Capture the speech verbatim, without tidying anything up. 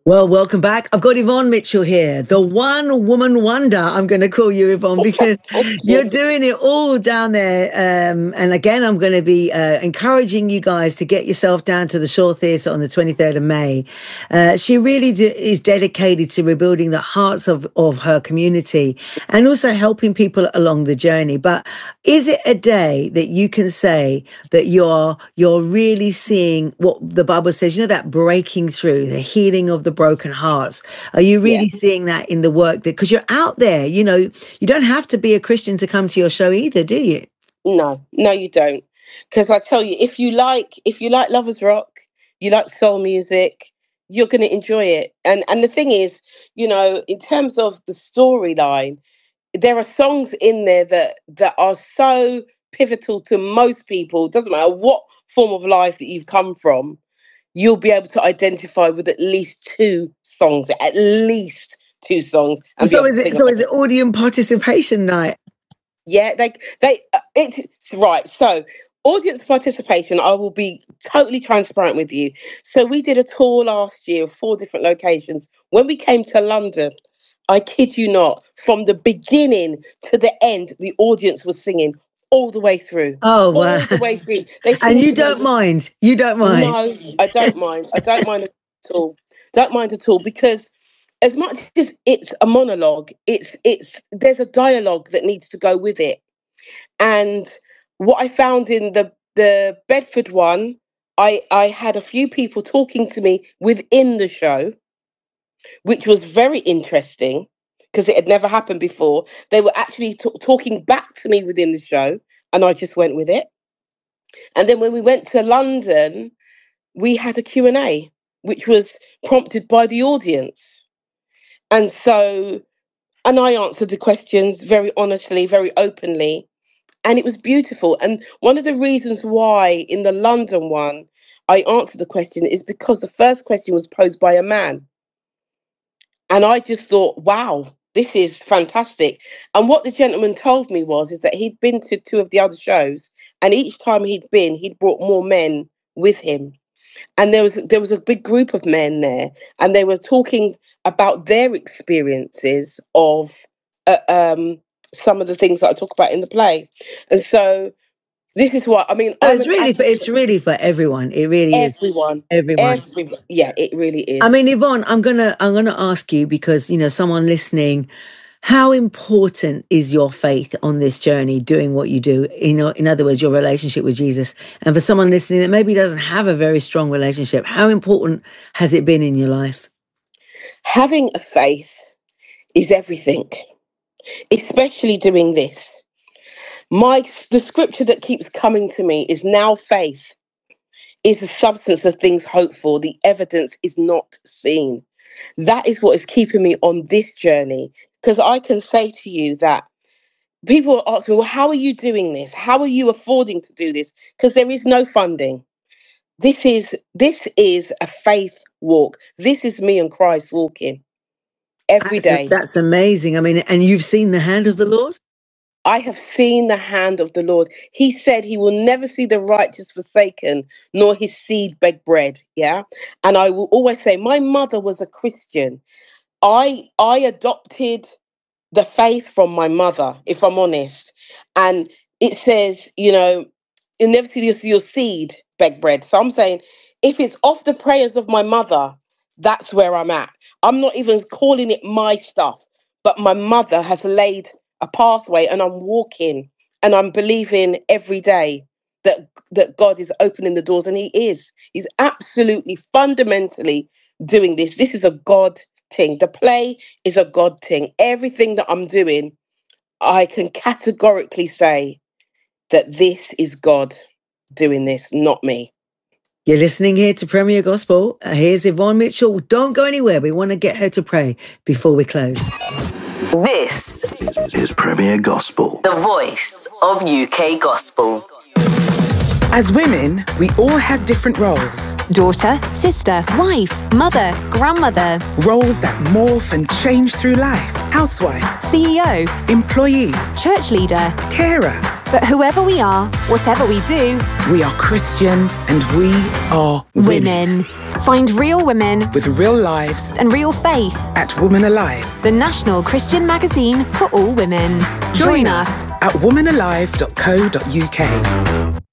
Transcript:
Well, welcome back. I've got Yvonne Mitchell here, the one woman wonder. I'm going to call you Yvonne because you're doing it all down there. Um, and again, I'm going to be uh, encouraging you guys to get yourself down to the Shaw Theatre on the twenty-third of May. Uh, she really de- is dedicated to rebuilding the hearts of, of her community and also helping people along the journey. But is it a day that you can say that you're, you're really seeing what the Bible says, you know, that breaking through, the healing of the broken hearts? Are you really yeah. seeing that in the work that, because you're out there, you know, you don't have to be a Christian to come to your show either, do you? No, no, you don't. Because I tell you, if you like, if you like Lovers Rock, you like soul music, you're going to enjoy it. And and the thing is, you know, in terms of the storyline, there are songs in there that that are so pivotal to most people. It doesn't matter what form of life that you've come from, you'll be able to identify with at least two songs, at least two songs. And so is it? So is it audience participation night? Yeah, they they uh, it's right. So audience participation, I will be totally transparent with you. So we did a tour last year of four different locations. When we came to London, I kid you not, from the beginning to the end, the audience was singing all the way through. Oh, wow. All the way through. They and you don't the... mind? You don't mind? No, I don't mind. I don't mind at all. Don't mind at all, because as much as it's a monologue, it's it's there's a dialogue that needs to go with it. And what I found in the the Bedford one, I I had a few people talking to me within the show, which was very interesting because it had never happened before. They were actually t- talking back to me within the show, and I just went with it. And then when we went to London, we had a Q and A, which was prompted by the audience. And so, and I answered the questions very honestly, very openly, and it was beautiful. And one of the reasons why in the London one, I answered the question is because the first question was posed by a man. And I just thought, wow, this is fantastic. And what the gentleman told me was, is that he'd been to two of the other shows, and each time he'd been, he'd brought more men with him. And there was there was a big group of men there, and they were talking about their experiences of uh, um, some of the things that I talk about in the play. And so this is what I mean. Oh, it's really for, it's really for everyone. It really everyone, is everyone. Everyone. Yeah, it really is. I mean, Yvonne, I'm gonna I'm gonna ask you, because you know, someone listening, how important is your faith on this journey, doing what you do? You know, in other words, your relationship with Jesus. And for someone listening that maybe doesn't have a very strong relationship, how important has it been in your life? Having a faith is everything, especially doing this. My the scripture that keeps coming to me is, now faith is the substance of things hoped for, the evidence is not seen. That is what is keeping me on this journey. Because I can say to you that people ask me, well, how are you doing this? How are you affording to do this? Because there is no funding. This is this is a faith walk. This is me and Christ walking every that's day. A, that's amazing. I mean, and you've seen the hand of the Lord? I have seen the hand of the Lord. He said he will never see the righteous forsaken, nor his seed beg bread. Yeah. And I will always say, my mother was a Christian. I I adopted the faith from my mother, if I'm honest. And it says, you know, you'll never see your, your seed beg bread. So I'm saying, if it's off the prayers of my mother, that's where I'm at. I'm not even calling it my stuff, but my mother has laid a pathway, and I'm walking, and I'm believing every day that that God is opening the doors, and he is. He's absolutely fundamentally doing this. This is a God thing. The play is a God thing. Everything that I'm doing, I can categorically say that this is God doing this, not me. You're listening here to Premier Gospel. Uh, here's Yvonne Mitchell. Don't go anywhere. We want to get her to pray before we close. This is Premier Gospel, the voice of U K gospel. As women, we all have different roles. Daughter, sister, wife, mother, grandmother. Roles that morph and change through life. Housewife, C E O, employee, church leader, carer, But whoever we are, whatever we do, we are Christian and we are women. women. Find real women With real lives and real faith. at Woman Alive. The national Christian magazine for all women. Join us at woman alive dot co dot uk.